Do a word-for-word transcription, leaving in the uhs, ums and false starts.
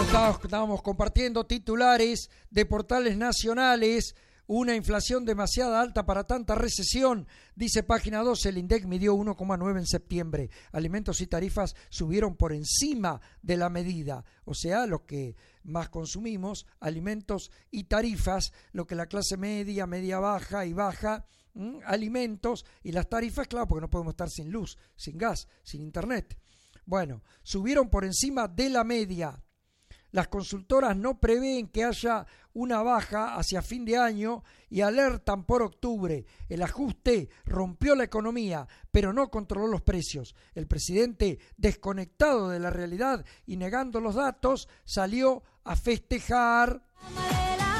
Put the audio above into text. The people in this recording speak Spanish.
Estábamos compartiendo titulares de portales nacionales. Una inflación demasiado alta para tanta recesión, dice Página doce, el INDEC midió uno coma nueve en septiembre. Alimentos y tarifas subieron por encima de la medida, o sea, lo que más consumimos, alimentos y tarifas, lo que la clase media, media baja y baja, ¿m? alimentos y las tarifas, claro, porque no podemos estar sin luz, sin gas, sin internet. Bueno, subieron por encima de la media. Las consultoras no prevén que haya una baja hacia fin de año y alertan por octubre. El ajuste rompió la economía, pero no controló los precios. El presidente, desconectado de la realidad y negando los datos, salió a festejar.